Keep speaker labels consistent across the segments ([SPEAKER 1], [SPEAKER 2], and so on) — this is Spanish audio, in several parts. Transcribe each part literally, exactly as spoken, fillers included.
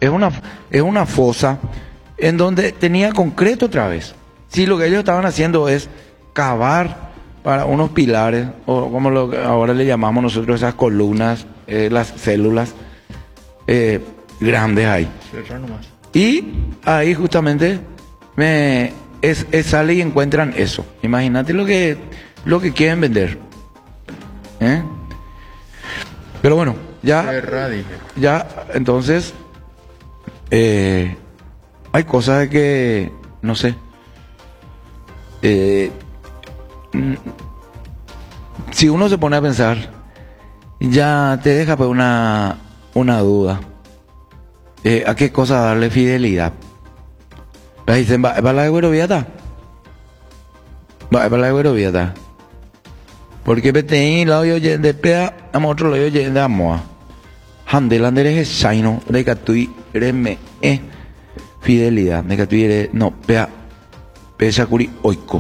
[SPEAKER 1] Es una, es una fosa en donde tenía concreto otra vez. Sí, lo que ellos estaban haciendo es cavar para unos pilares, o como lo que ahora le llamamos nosotros esas columnas, eh, las células eh, grandes ahí. Y ahí justamente me, es, es sale y encuentran eso. Imagínate lo que, lo que quieren vender. ¿Eh? Pero bueno, ya, ya entonces eh, hay cosas de que, no sé, eh, si uno se pone a pensar, ya te deja pues una, una duda. Eh, ¿A qué cosa darle fidelidad? Me dicen, ¿va para la Gueroviata? Va para la Gueroviata. Porque P la yo de pea, a otro lo yo de amoa. Handelande es shaino, de que tú eres me eh fidelidad, de que tú eres no pea pesa curi oiko.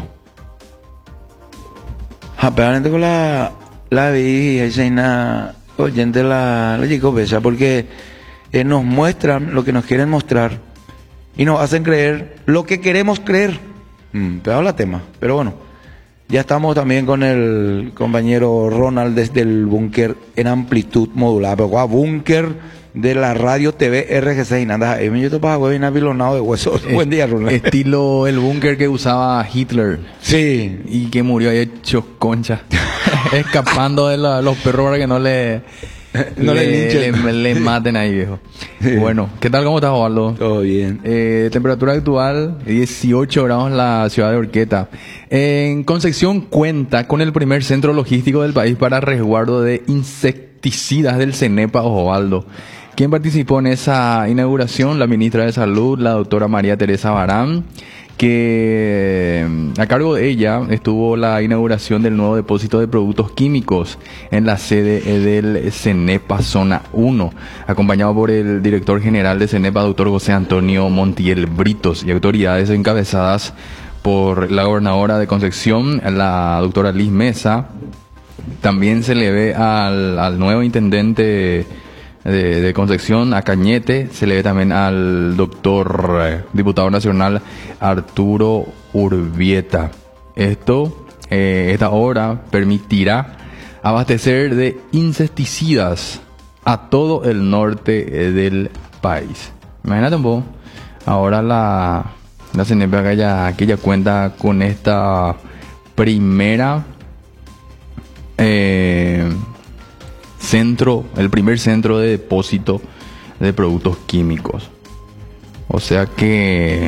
[SPEAKER 1] Aparte con la la vi shaina oyente la la chico pesa porque eh, nos muestran lo que nos quieren mostrar y nos hacen creer lo que queremos creer. Mm, pero la tema, pero bueno. Ya estamos también con el compañero Ronald desde el búnker en amplitud modulada. Pero guau, búnker de la radio T V R G seis. Nada, eh, yo te pago bien avilonado de huesos.
[SPEAKER 2] Es,
[SPEAKER 1] Buen día, Ronald.
[SPEAKER 2] Estilo el búnker que usaba Hitler.
[SPEAKER 1] Sí.
[SPEAKER 2] Y que murió ahí hecho concha. Escapando de la, los perros para que no le...
[SPEAKER 1] No le,
[SPEAKER 2] le, le, le maten ahí, viejo. Sí. Bueno, ¿qué tal? ¿Cómo estás, Osvaldo?
[SPEAKER 1] Todo bien.
[SPEAKER 2] Eh, temperatura actual, dieciocho grados en la ciudad de Orqueta. En Concepción cuenta con el primer centro logístico del país para resguardo de insecticidas del CENEPA, Osvaldo. ¿Quién participó en esa inauguración? La ministra de Salud, la doctora María Teresa Barán, que a cargo de ella estuvo la inauguración del nuevo depósito de productos químicos en la sede del CENEPA Zona uno, acompañado por el director general de CENEPA, doctor José Antonio Montiel Britos, y autoridades encabezadas por la gobernadora de Concepción, la doctora Liz Mesa. También se le ve al, al nuevo intendente De, de Concepción, a Cañete, se le ve también al doctor eh, diputado nacional Arturo Urbieta. Esto, eh, esta obra permitirá abastecer de insecticidas a todo el norte eh, del país. Imagínate un poco, ahora la, la CENEPA que ya, que ya cuenta con esta primera eh, centro, el primer centro de depósito de productos químicos. O sea que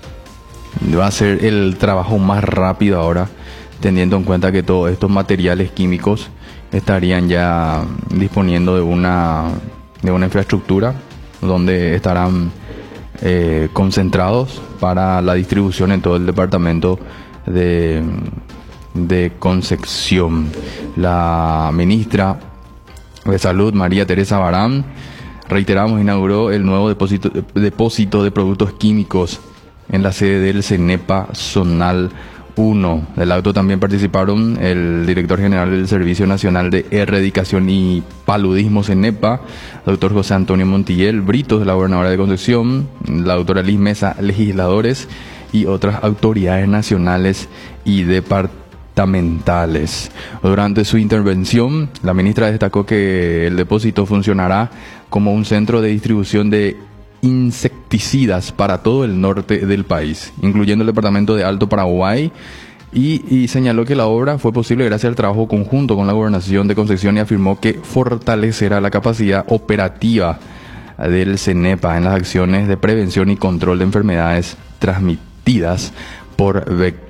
[SPEAKER 2] va a ser el trabajo más rápido ahora, teniendo en cuenta que todos estos materiales químicos estarían ya disponiendo de una de una infraestructura donde estarán eh, concentrados para la distribución en todo el departamento de, de Concepción. La ministra de Salud, María Teresa Barán, reiteramos, inauguró el nuevo depósito, depósito de productos químicos en la sede del CENEPA Zonal uno. Del acto también participaron el director general del Servicio Nacional de Erradicación y Paludismo CENEPA, doctor José Antonio Montiel Britos, la gobernadora de Concepción, la doctora Liz Mesa, legisladores y otras autoridades nacionales y departamentales. Durante su intervención, la ministra destacó que el depósito funcionará como un centro de distribución de insecticidas para todo el norte del país, incluyendo el departamento de Alto Paraguay, y, y señaló que la obra fue posible gracias al trabajo conjunto con la gobernación de Concepción y afirmó que fortalecerá la capacidad operativa del CENEPA en las acciones de prevención y control de enfermedades transmitidas por vectores.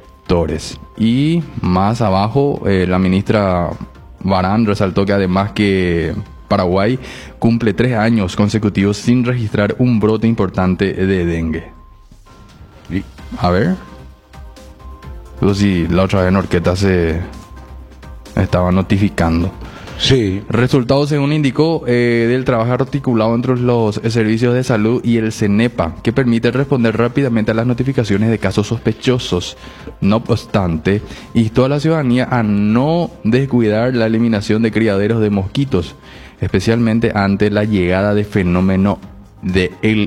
[SPEAKER 2] Y más abajo, eh, la ministra Barán resaltó que además que Paraguay cumple tres años consecutivos sin registrar un brote importante de dengue. Y, a ver, pues si la otra vez en Orqueta se estaba notificando.
[SPEAKER 1] Sí.
[SPEAKER 2] Resultados, según indicó, eh, del trabajo articulado entre los servicios de salud y el CENEPA, que permite responder rápidamente a las notificaciones de casos sospechosos. No obstante, instó a la ciudadanía a no descuidar la eliminación de criaderos de mosquitos, especialmente ante la llegada de fenómeno de el